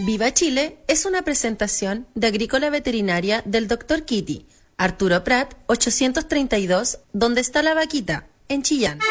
Viva Chile es una presentación de Agrícola Veterinaria del Dr. Kitty, Arturo Prat, 832, donde está la vaquita, en Chillán.